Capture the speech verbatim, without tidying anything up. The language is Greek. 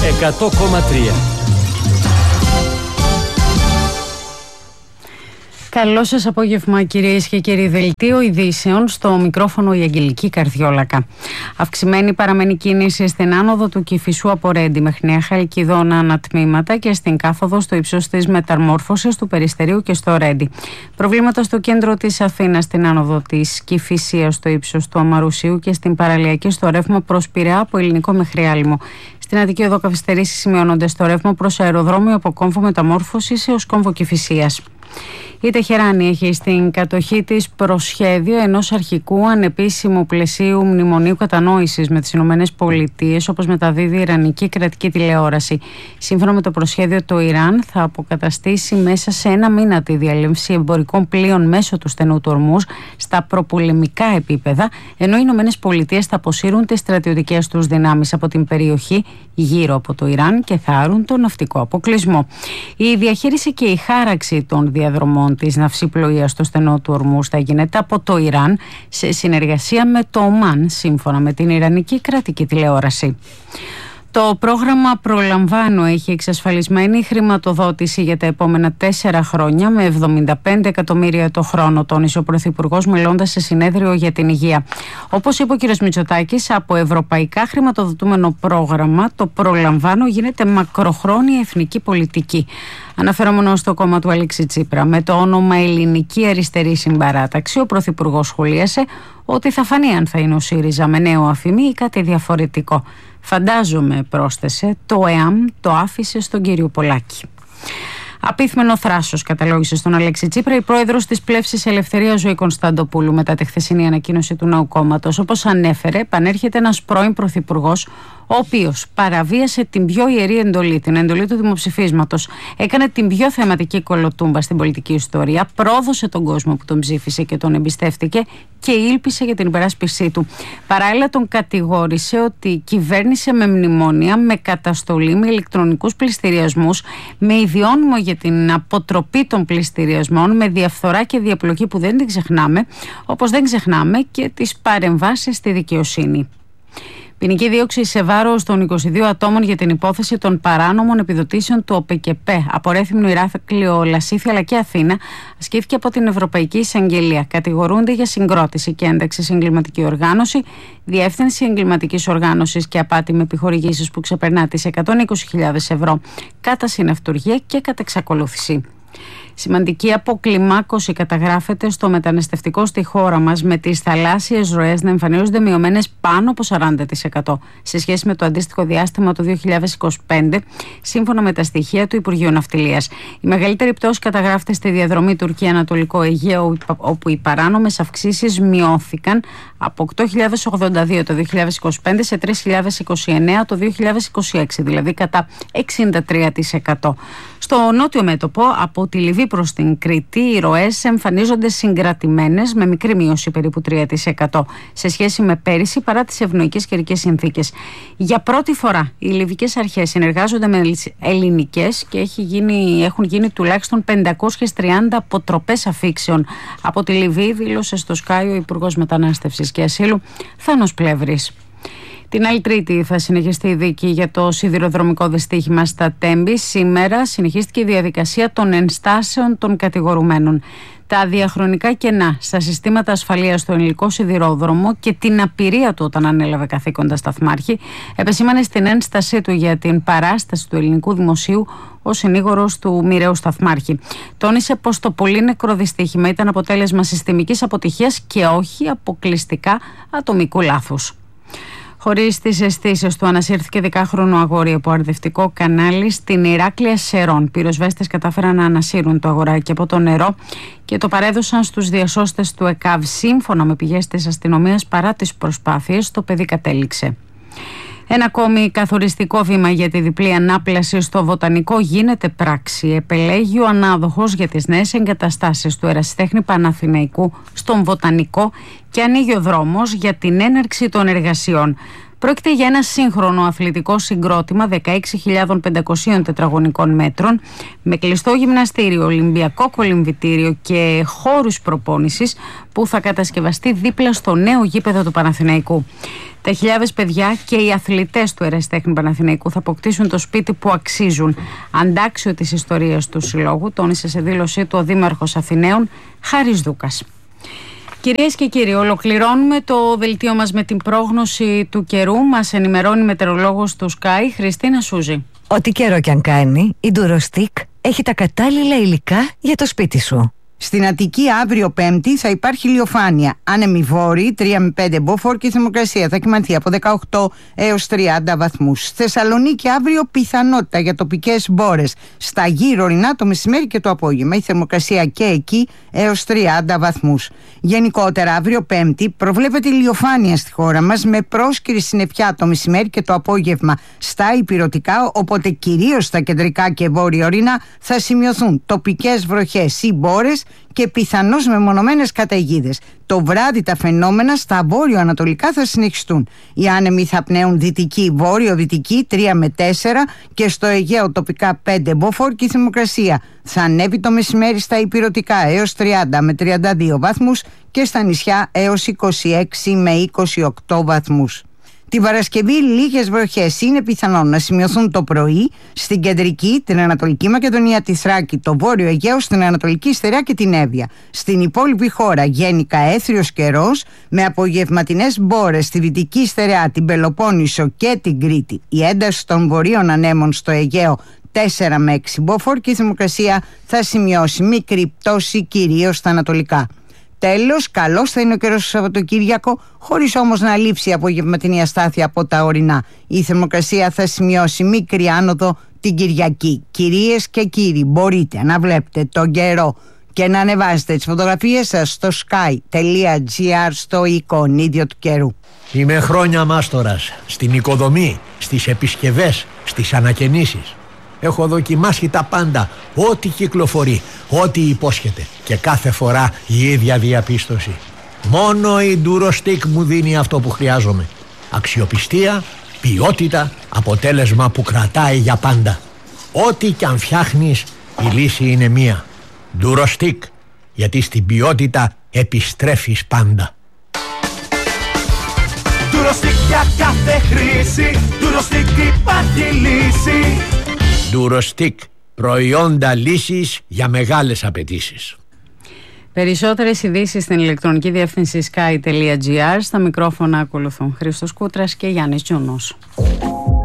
εκατό κόμμα τρία. Καλό σας απόγευμα, κυρίες και κύριοι. Δελτίο ειδήσεων, στο μικρόφωνο η Αγγελική Καρδιόλακα. Αυξημένη παραμένει κίνηση στην άνοδο του Κηφισού από Ρέντι μέχρι Νέα Χαλκιδόνα ανατμήματα και στην κάθοδο στο ύψος της μεταμόρφωσης του Περιστερίου και στο Ρέντι. Προβλήματα στο κέντρο της Αθήνας, στην άνοδο της Κηφισίας στο ύψος του Αμαρουσίου και στην παραλιακή στο ρεύμα προς Πειραιά από Ελληνικό μέχρι Άλυμο. Στην Αττική Οδό καθυστερήσεις σημειώνονται στο ρεύμα προς αεροδρόμιο από κόμβο μεταμόρφωσης έως κόμβο Κηφισίας. Η Τεχεράνη έχει στην κατοχή της προσχέδιο ενός αρχικού ανεπίσημου πλαισίου μνημονίου κατανόησης με τις Ηνωμένες Πολιτείες, όπως μεταδίδει η Ιρανική κρατική τηλεόραση. Σύμφωνα με το προσχέδιο, το Ιράν θα αποκαταστήσει μέσα σε ένα μήνα τη διαλύμψη εμπορικών πλοίων μέσω του στενού του Ορμούζ στα προπολεμικά επίπεδα, ενώ οι Ηνωμένες Πολιτείες θα αποσύρουν τις στρατιωτικές τους δυνάμεις από την περιοχή γύρω από το Ιράν και θα άρουν τον ναυτικό αποκλεισμό. Η διαχείριση και η χάραξη των διαδρομών της ναυσιπλοείας στο στενό του Ορμούζ θα γίνεται από το Ιράν σε συνεργασία με το Ομάν, σύμφωνα με την Ιρανική κρατική τηλεόραση. Το πρόγραμμα Προλαμβάνω έχει εξασφαλισμένη χρηματοδότηση για τα επόμενα τέσσερα χρόνια με εβδομήντα πέντε εκατομμύρια το χρόνο, τόνισε ο Πρωθυπουργός μιλώντας σε συνέδριο για την υγεία. Όπως είπε ο κ. Μητσοτάκης, από ευρωπαϊκά χρηματοδοτούμενο πρόγραμμα το Προλαμβάνω γίνεται μακροχρόνια εθνική πολιτική. Αναφερόμενο στο κόμμα του Αλέξη Τσίπρα με το όνομα Ελληνική Αριστερή Συμπαράταξη, ο Πρωθυπουργός σχολίασε ότι θα φανεί αν θα είναι ο ΣΥΡΙΖΑ με νέο αφημί ή κάτι διαφορετικό. Φαντάζομαι, πρόσθεσε, το ΕΑΜ το άφησε στον κύριο Πολάκη. Απίθμενο θράσος, καταλόγησε στον Αλέξη Τσίπρα η πρόεδρος της Πλεύσης Ελευθερίας Ζωή Κωνσταντοπούλου μετά τη χθεσινή ανακοίνωση του νέου κόμματος. Όπως ανέφερε, επανέρχεται ένας πρώην πρωθυπουργός, ο οποίος παραβίασε την πιο ιερή εντολή, την εντολή του δημοψηφίσματος, έκανε την πιο θεματική κολοτούμπα στην πολιτική ιστορία, πρόδωσε τον κόσμο που τον ψήφισε και τον εμπιστεύτηκε και ήλπισε για την υπεράσπισή του. Παράλληλα, τον κατηγόρησε ότι κυβέρνησε με μνημόνια, με καταστολή, με ηλεκτρονικούς πληστηριασμούς, με ιδιώνυμο για την αποτροπή των πληστηριασμών, με διαφθορά και διαπλοκή που δεν την ξεχνάμε, όπως δεν ξεχνάμε και τις παρεμβάσεις στη δικαιοσύνη. Ποινική δίωξη σε βάρος των είκοσι δύο ατόμων για την υπόθεση των παράνομων επιδοτήσεων του ΟΠΕΚΕΠΕ από Ρέθυμνο, Ηράκλειο, Λασίθι αλλά και Αθήνα ασκήθηκε από την Ευρωπαϊκή Εισαγγελία. Κατηγορούνται για συγκρότηση και ένταξη σε εγκληματική οργάνωση, διεύθυνση εγκληματικής οργάνωσης και απάτη με επιχορηγήσεις που ξεπερνά τις εκατόν είκοσι χιλιάδες ευρώ κατά συναυτουργία και κατά εξακολούθηση. Σημαντική αποκλιμάκωση καταγράφεται στο μεταναστευτικό στη χώρα μας, με τις θαλάσσιες ροές να εμφανίζονται μειωμένες πάνω από σαράντα τοις εκατό σε σχέση με το αντίστοιχο διάστημα του δύο χιλιάδες είκοσι πέντε, σύμφωνα με τα στοιχεία του Υπουργείου Ναυτιλίας. Η μεγαλύτερη πτώση καταγράφεται στη διαδρομή Τουρκία-Ανατολικό Αιγαίο, όπου οι παράνομες αυξήσεις μειώθηκαν από οκτώ χιλιάδες ογδόντα δύο το δύο χιλιάδες είκοσι πέντε σε τρεις χιλιάδες είκοσι εννέα το δύο χιλιάδες είκοσι έξι, δηλαδή κατά εξήντα τρία τοις εκατό. Στο νότιο μέτωπο, από τη Λιβύη προς την Κρήτη, οι ροές εμφανίζονται συγκρατημένες με μικρή μείωση περίπου τρία τοις εκατό σε σχέση με πέρυσι, παρά τις ευνοϊκές καιρικές συνθήκες. Για πρώτη φορά οι λιβικές αρχές συνεργάζονται με ελληνικές και έχει γίνει, έχουν γίνει τουλάχιστον πεντακόσιες τριάντα αποτροπές αφήξεων από τη Λιβύη, δήλωσε στο Sky ο Υπουργός Μετανάστευσης και Ασύλου Θάνος Πλεύρης. Την άλλη Τρίτη θα συνεχιστεί η δίκη για το σιδηροδρομικό δυστύχημα στα Τέμπη. Σήμερα συνεχίστηκε η διαδικασία των ενστάσεων των κατηγορουμένων. Τα διαχρονικά κενά στα συστήματα ασφαλείας στο ελληνικό σιδηρόδρομο και την απειρία του όταν ανέλαβε καθήκοντα σταθμάρχη επεσήμανε στην ένστασή του για την παράσταση του ελληνικού δημοσίου ο συνήγορος του μοιραίου σταθμάρχη. Τόνισε πως το πολύ νεκρό δυστύχημα ήταν αποτέλεσμα συστημικής αποτυχίας και όχι αποκλειστικά ατομικού λάθους. Χωρίς τις αισθήσεις του, ανασύρθηκε δεκάχρονο αγόρι από αρδευτικό κανάλι στην Ηράκλεια Σερών. Πυροσβέστες κατάφεραν να ανασύρουν το αγοράκι από το νερό και το παρέδωσαν στους διασώστες του ΕΚΑΒ. Σύμφωνα με πηγές της αστυνομίας, παρά τις προσπάθειες, το παιδί κατέληξε. Ένα ακόμη καθοριστικό βήμα για τη διπλή ανάπλαση στο Βοτανικό γίνεται πράξη. Επελέγει ο ανάδοχος για τις νέες εγκαταστάσεις του Ερασιτέχνη Παναθηναϊκού στον Βοτανικό και ανοίγει ο δρόμος για την έναρξη των εργασιών. Πρόκειται για ένα σύγχρονο αθλητικό συγκρότημα δεκαέξι χιλιάδες πεντακόσια τετραγωνικών μέτρων με κλειστό γυμναστήριο, ολυμπιακό κολυμβητήριο και χώρους προπόνησης που θα κατασκευαστεί δίπλα στο νέο γήπεδο του Παναθηναϊκού. Τα χιλιάδες παιδιά και οι αθλητές του Ερασιτέχνη Παναθηναϊκού θα αποκτήσουν το σπίτι που αξίζουν. Αντάξιο της ιστορίας του συλλόγου, τόνισε σε δήλωσή του ο Δήμαρχος Αθηναίων, Χάρης Δούκας. Κυρίες και κύριοι, ολοκληρώνουμε το δελτίο μας με την πρόγνωση του καιρού. Μας ενημερώνει η μετεωρολόγος του Sky, Χριστίνα Σούζη. Ό,τι καιρό κι αν κάνει, η Durostick έχει τα κατάλληλα υλικά για το σπίτι σου. Στην Αττική αύριο Πέμπτη θα υπάρχει ηλιοφάνεια. Άνεμη βόρειη, τρία με πέντε μποφόρ και η θερμοκρασία θα κυμανθεί από δεκαοκτώ έως τριάντα βαθμούς. Στη Θεσσαλονίκη αύριο πιθανότητα για τοπικές μπόρες. Στα γύρω ορεινά το μεσημέρι και το απόγευμα. Η θερμοκρασία και εκεί έως τριάντα βαθμούς. Γενικότερα αύριο Πέμπτη προβλέπεται ηλιοφάνεια στη χώρα μας με πρόσκαιρη συννεφιά το μεσημέρι και το απόγευμα στα ηπειρωτικά, οπότε κυρίως στα κεντρικά και βόρεια ορεινά θα σημειωθούν τοπικές βροχές ή μπόρες και πιθανώς μεμονωμένες καταιγίδες. Το βράδυ τα φαινόμενα στα βόρειο-ανατολικά θα συνεχιστούν. Οι άνεμοι θα πνέουν δυτική, βόρειο-δυτική τρία με τέσσερα και στο Αιγαίο τοπικά πέντε μποφόρ και η θερμοκρασία θα ανέβει το μεσημέρι στα ηπειρωτικά έως τριάντα με τριάντα δύο βαθμούς και στα νησιά έως είκοσι έξι με είκοσι οκτώ βαθμούς. Την Παρασκευή λίγες βροχές είναι πιθανόν να σημειωθούν το πρωί στην κεντρική, την Ανατολική Μακεδονία, τη Θράκη, το Βόρειο Αιγαίο, στην Ανατολική Στερεά και την Εύβοια. Στην υπόλοιπη χώρα γενικά έθριος καιρός με απογευματινές μπόρες στη Δυτική Στερεά, την Πελοπόννησο και την Κρήτη. Η ένταση των βορείων ανέμων στο Αιγαίο τέσσερα με έξι μποφόρ και η θερμοκρασία θα σημειώσει μικρή πτώση κυρίως στα ανατολικά. Τέλος, καλός θα είναι ο καιρός στο Σαββατοκύριακο, χωρίς όμως να λείψει η απογευματινή αστάθεια από τα ορεινά. Η θερμοκρασία θα σημειώσει μικρή άνοδο την Κυριακή. Κυρίες και κύριοι, μπορείτε να βλέπετε τον καιρό και να ανεβάζετε τις φωτογραφίες σας στο sky.gr στο εικονίδιο του καιρού. Είμαι χρόνια μάστορας στην οικοδομή, στις επισκευές, στις ανακαινήσεις. Έχω δοκιμάσει τα πάντα, ό,τι κυκλοφορεί, ό,τι υπόσχεται και κάθε φορά η ίδια διαπίστωση. Μόνο η Durostick μου δίνει αυτό που χρειάζομαι. Αξιοπιστία, ποιότητα, αποτέλεσμα που κρατάει για πάντα. Ό,τι κι αν φτιάχνεις, η λύση είναι μία. Durostick, γιατί στην ποιότητα επιστρέφεις πάντα. Durostick για κάθε χρήση, Durostick υπάρχει λύση. Durostick, προϊόντα λύσης για μεγάλες απαιτήσεις. Περισσότερες ειδήσεις στην ηλεκτρονική διεύθυνση sky.gr. Στα μικρόφωνα ακολουθούν Χρήστος Κούτρας και Γιάννης Τζούνος.